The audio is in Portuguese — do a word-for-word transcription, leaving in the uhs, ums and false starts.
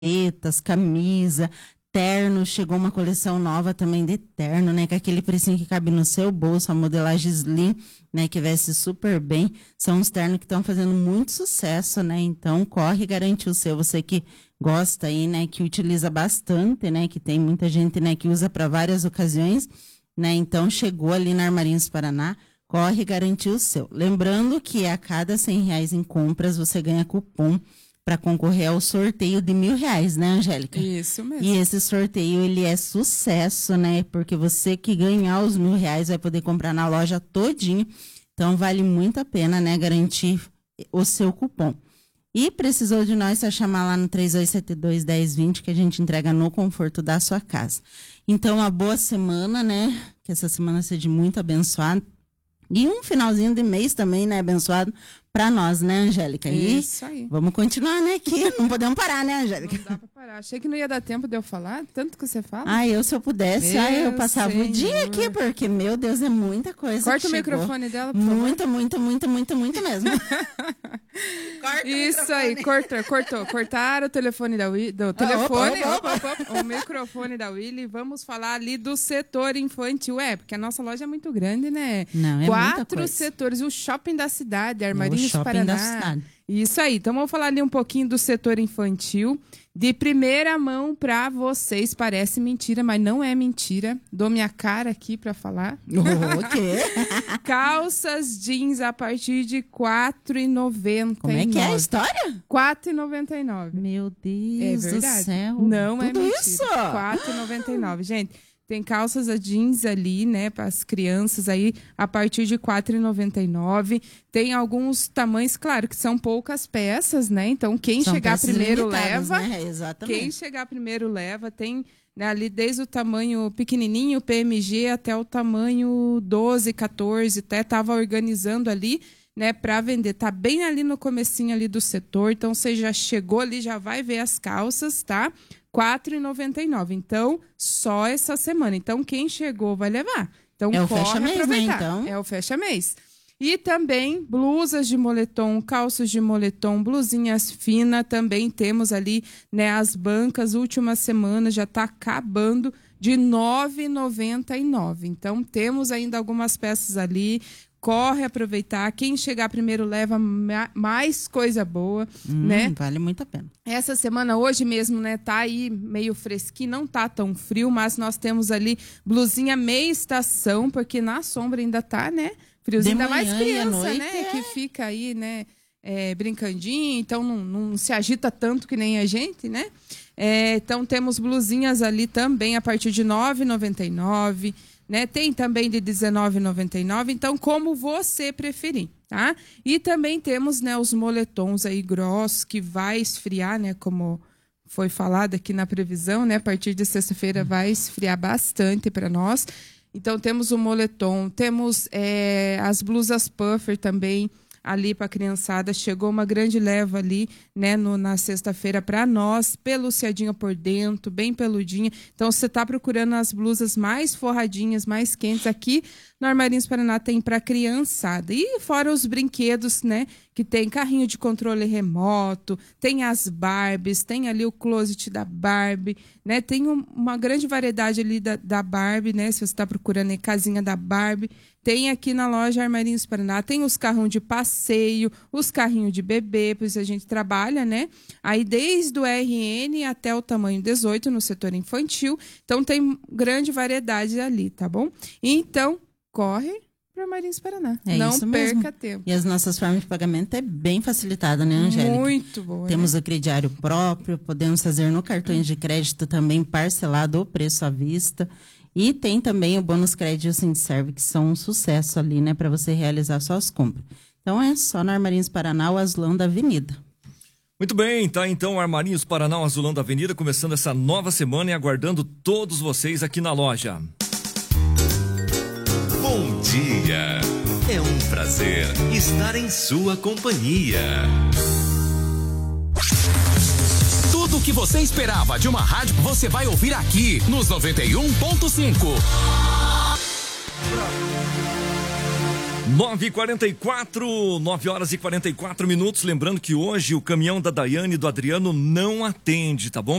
camisetas, camisa, terno, chegou uma coleção nova também de terno, né, com aquele precinho que cabe no seu bolso, a modelagem slim, né, que veste super bem, são uns ternos que estão fazendo muito sucesso, né, então corre e garante o seu, você que gosta aí, né, que utiliza bastante, né, que tem muita gente, né, que usa para várias ocasiões, né, então chegou ali na Armarinhos Paraná, corre e garante o seu. Lembrando que a cada cem reais em compras, você ganha cupom para concorrer ao sorteio de mil reais, né, Angélica? Isso mesmo. E esse sorteio, ele é sucesso, né? Porque você que ganhar os mil reais vai poder comprar na loja todinho. Então, vale muito a pena, né? Garantir o seu cupom. E precisou de nós, é chamar lá no três dois sete dois, um zero dois zero que a gente entrega no conforto da sua casa. Então, uma boa semana, né? Que essa semana seja muito abençoada. E um finalzinho de mês também, né? Abençoado para nós, né, Angélica? E isso aí. Vamos continuar, né? Que não podemos parar, né, Angélica? Não dá pra parar. Achei que não ia dar tempo de eu falar, tanto que você fala. Ah, eu, se eu pudesse, Meu ah, eu passava Senhor. o dia aqui, porque, meu Deus, é muita coisa. Corta que o chegou. microfone dela, por favor. Muito, muito, muito, muito, muito mesmo. Corta Isso o aí, microfone. cortou, cortou. Cortaram o telefone da Willy, do telefone, opa, opa, opa, opa, o microfone da Willy. Vamos falar ali do setor infantil. É, porque a nossa loja é muito grande, né? Não, é muita Quatro coisa. setores, o shopping da cidade, É o Armarinhos shopping Paraná. da cidade. Isso aí, então vamos falar ali um pouquinho do setor infantil. De primeira mão pra vocês, parece mentira, mas não é mentira. Dou minha cara aqui pra falar. O quê? Calças jeans a partir de quatro reais e noventa e nove. Como é que é a história? quatro reais e noventa e nove. Meu É Deus do verdade. céu. Não é Tudo mentira. isso? quatro reais e noventa e nove. Gente, tem calças jeans ali, né, para as crianças aí, a partir de quatro reais e noventa e nove. Tem alguns tamanhos, claro, que são poucas peças, né? Então, quem São chegar peças primeiro limitadas, leva. né? Exatamente. Quem chegar primeiro leva. Tem, né, ali desde o tamanho pequenininho, P M G, até o tamanho doze, catorze. Até tava organizando ali, né, para vender. Tá bem ali no comecinho ali do setor. Então, você já chegou ali, já vai ver as calças, tá? quatro reais e noventa e nove. Então, só essa semana. Então, quem chegou vai levar. Então, É o corre fecha-mês, né, aproveitar. então? É o fecha-mês. E também blusas de moletom, calças de moletom, blusinhas finas. Também temos ali, né, as bancas. Última semana já está acabando de nove reais e noventa e nove. Então, temos ainda algumas peças ali. Corre aproveitar. Quem chegar primeiro leva ma- mais coisa boa, Hum, né? Vale muito a pena. Essa semana, hoje mesmo, né, tá aí meio fresquinho, não tá tão frio, mas nós temos ali blusinha meia estação, porque na sombra ainda tá, né? Friozinho, De ainda mais manhã e à criança, noite, né? é. Que fica aí, né, é, brincandinho, então não, não se agita tanto que nem a gente, né? É, então temos blusinhas ali também a partir de nove reais e noventa e nove. Né? Tem também de dezenove reais e noventa e nove, então como você preferir, tá? E também temos, né, os moletons aí grossos que vai esfriar, né, como foi falado aqui na previsão, né? A partir de sexta-feira vai esfriar bastante para nós. Então temos o moletom, temos é, as blusas puffer também ali para a criançada. Chegou uma grande leva ali, né, no, na sexta-feira para nós, peluciadinha por dentro, bem peludinha. Então, você está procurando as blusas mais forradinhas, mais quentes, aqui no Armarinhos Paraná tem para criançada. E fora os brinquedos, né, que tem carrinho de controle remoto, tem as Barbies, tem ali o closet da Barbie, né, tem um, uma grande variedade ali da, da Barbie, né, se você está procurando a casinha da Barbie. Tem aqui na loja Armarinhos Paraná, tem os carrinhos de passeio, os carrinhos de bebê, pois a gente trabalha, né? Aí desde o R N até o tamanho dezoito no setor infantil. Então tem grande variedade ali, tá bom? Então, corre para Armarinhos Paraná. É Não isso perca mesmo. tempo. E as nossas formas de pagamento é bem facilitada, né, Angélica? Muito boa. Temos né? o crediário próprio, podemos fazer no cartões de crédito também parcelado o preço à vista. E tem também o bônus crédito e o Sindserv, que são um sucesso ali, né, para você realizar suas compras. Então é só no Armarinhos Paraná, o Azulão da Avenida. Muito bem, tá então Armarinhos Paraná, o Azulão da Avenida, começando essa nova semana e aguardando todos vocês aqui na loja. Bom dia! É um prazer estar em sua companhia. Tudo o que você esperava de uma rádio, você vai ouvir aqui nos noventa e um ponto cinco. nove e quarenta e quatro, nove horas e quarenta e quatro minutos. Lembrando que hoje o caminhão da Daiane e do Adriano não atende, tá bom?